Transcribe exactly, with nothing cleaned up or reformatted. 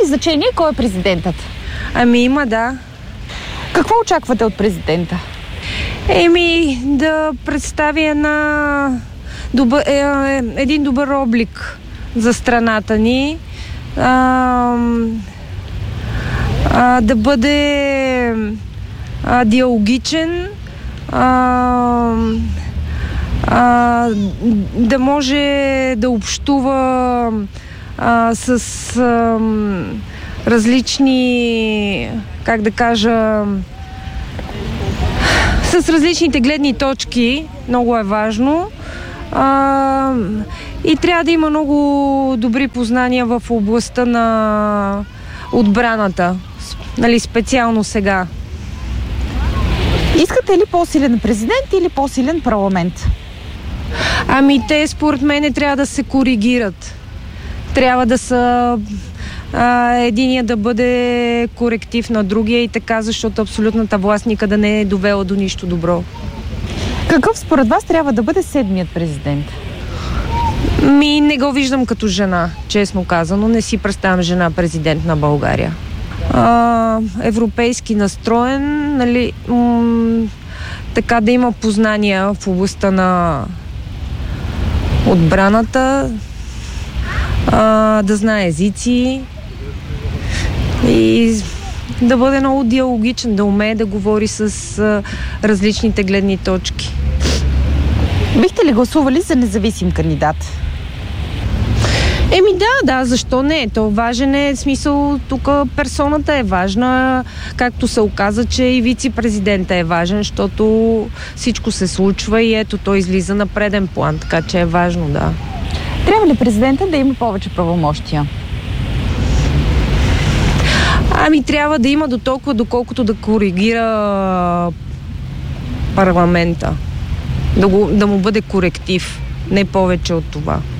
значение кой е президентът? Ами има, да. Какво очаквате от президента? Еми, да представи една добър, е, е, един добър облик за страната ни. А, а, да бъде а, диалогичен, а, а, да може да общува а, с а, различни, как да кажа, с различните гледни точки. Много е важно. А, и трябва да има много добри познания в областта на отбраната. Нали, специално сега. Искате ли по-силен президент или по-силен парламент? Ами те, според мен, трябва да се коригират. Трябва да са а, единия да бъде коректив на другия и така, защото абсолютната власт никъде не е довела до нищо добро. Какъв според вас трябва да бъде седмият президент? Ми не го виждам като жена, честно казано. Не си представям жена президент на България. А, европейски настроен, нали, м- така да има познания в областта на отбраната, а, да знае езици и да бъде много диалогичен, да умее да говори с а, различните гледни точки. Бихте ли гласували за независим кандидат? Еми да, да, защо не? То важен е, в смисъл, тук персоната е важна, както се оказа, че и вице-президента е важен, защото всичко се случва и ето той излиза на преден план, така че е важно, да. Трябва ли президента да има повече правомощия? Ами трябва да има до толкова, доколкото да коригира парламента, да, го, да му бъде коректив, не повече от това.